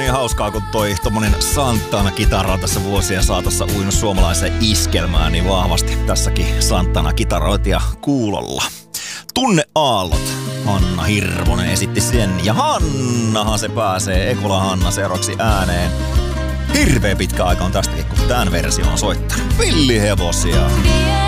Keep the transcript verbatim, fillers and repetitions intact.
niin hauskaa, kun toi tommonen Santana-kitara on tässä vuosien saatossa uinut suomalaiseen iskelmään niin vahvasti. Tässäkin Santana-kitaroitia kuulolla. Tunneaallot. Hanna Hirvonen esitti sen. Ja Hannahan se pääsee, Ekola Hanna seuraavaksi ääneen. Hirveä pitkä aika on tästäkin, kun tämän versio on soittanut. Villihevosia.